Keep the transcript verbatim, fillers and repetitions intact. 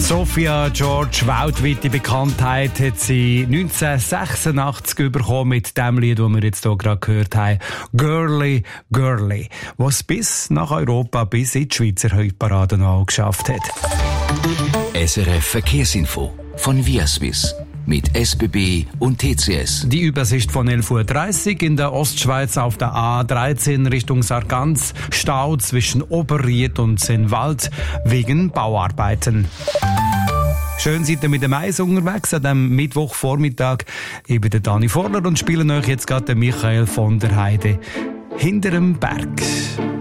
Sophia George, weltweite Bekanntheit, hat sie neunzehnhundertsechsundachtzig bekommen mit dem Lied, das wir jetzt hier gerade gehört haben. Girly, Girly. Was bis nach Europa, bis in die Schweizer Hitparade noch geschafft hat. S R F Verkehrsinfo von Viaswiss. Mit S B B und T C S. Die Übersicht von elf Uhr dreißig in der Ostschweiz auf der A dreizehn Richtung Sargans. Stau zwischen Oberried und Sennwald wegen Bauarbeiten. Schön seid ihr mit dem Eis unterwegs an diesem Mittwochvormittag. Ich bin der Dani Vorler und spiele euch jetzt gerade den Michael von der Heide hinter dem Berg.